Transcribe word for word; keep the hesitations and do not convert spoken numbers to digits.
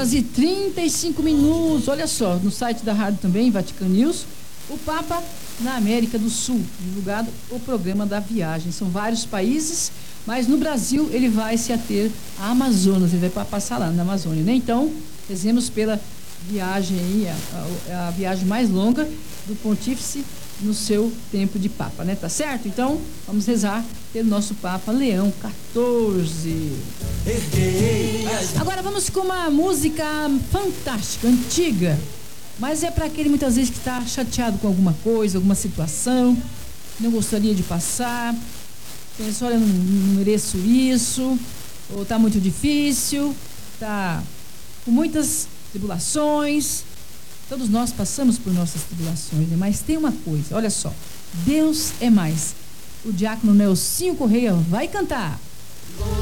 E trinta e cinco minutos, olha só, no site da rádio também, Vaticano News, o Papa na América do Sul, divulgado o programa da viagem. São vários países, mas no Brasil ele vai se ater à Amazonas, ele vai passar lá na Amazônia, né? Então, rezemos pela viagem aí, a, a, a viagem mais longa do Pontífice no seu tempo de Papa, né? Tá certo? Então, vamos rezar pelo nosso Papa Leão quatorze. Agora vamos com uma música fantástica, antiga, mas é para aquele muitas vezes que está chateado com alguma coisa, alguma situação, não gostaria de passar, pensa, olha, não, não mereço isso, ou está muito difícil, está com muitas tribulações. Todos nós passamos por nossas tribulações, né? Mas tem uma coisa, olha só, Deus é mais. O diácono Nelsinho Correia vai cantar.